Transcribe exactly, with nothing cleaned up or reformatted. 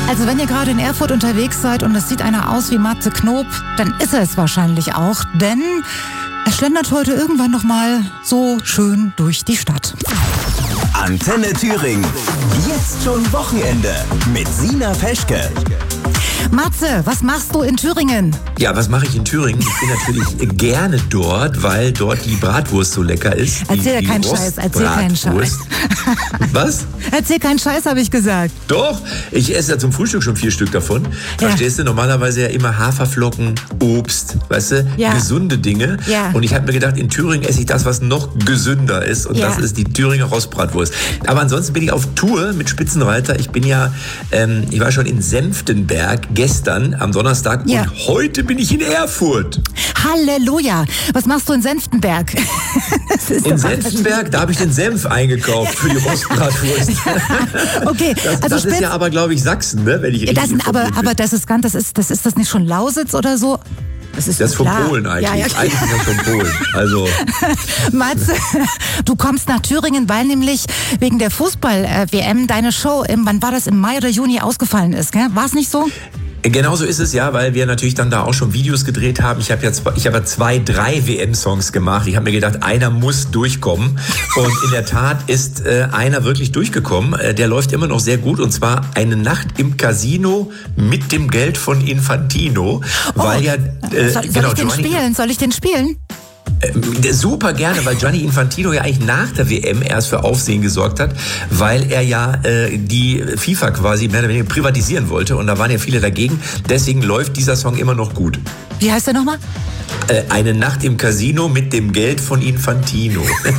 Also wenn ihr gerade in Erfurt unterwegs seid und es sieht einer aus wie Matze Knob, dann ist er es wahrscheinlich auch, denn er schlendert heute irgendwann noch mal so schön durch die Stadt. Antenne Thüringen. Jetzt schon Wochenende mit Sina Peschke. Matze, was machst du in Thüringen? Ja, was mache ich in Thüringen? Ich bin natürlich gerne dort, weil dort die Bratwurst so lecker ist. Erzähl die, keinen Scheiß, erzähl keinen Scheiß. Was? Erzähl keinen Scheiß, habe ich gesagt. Doch, ich esse ja zum Frühstück schon vier Stück davon. Ja. Verstehst du? Normalerweise ja immer Haferflocken, Obst, weißt du? Ja. Gesunde Dinge. Ja. Und ich habe mir gedacht, in Thüringen esse ich das, was noch gesünder ist. Und Ja. das ist die Thüringer Rostbratwurst. Aber ansonsten bin ich auf Tour mit Spitzenreiter. Ich bin ja, ähm, ich war schon in Senftenberg gestern am Donnerstag Ja. und heute bin ich in Erfurt. Halleluja. Was machst du in Senftenberg? Das ist In doch- Senftenberg, da habe ich den Senf eingekauft für die Rostbratwurst. Okay, Das, also das ist Spitz- ja aber, glaube ich, Sachsen, ne? Wenn ich richtig das, aber, informiert bin. aber das ist ganz, das ist, das ist das nicht schon Lausitz oder so? Das ist, Das ist von klar. Polen eigentlich. Ja, ja. Eigentlich ist das von Polen. Also, Matze, du kommst nach Thüringen, weil nämlich wegen der Fußball-W M deine Show, im, wann war das, im Mai oder Juni ausgefallen ist, gell? War es nicht so? genau so ist es ja, weil wir natürlich dann da auch schon Videos gedreht haben. Ich habe ja zwei, ich habe ja zwei, drei W M-Songs gemacht. Ich habe mir gedacht, einer muss durchkommen. Und in der Tat ist äh, einer wirklich durchgekommen. Äh, der läuft immer noch sehr gut. Und zwar Eine Nacht im Casino mit dem Geld von Infantino. Weil ja, äh, soll, soll genau, ich den Giovanni- spielen? Soll ich den spielen? Äh, Super gerne, weil Gianni Infantino ja eigentlich nach der W M erst für Aufsehen gesorgt hat, weil er ja äh, die FIFA quasi mehr oder weniger privatisieren wollte und da waren ja viele dagegen. Deswegen läuft dieser Song immer noch gut. Wie heißt der nochmal? Äh, Eine Nacht im Casino mit dem Geld von Infantino.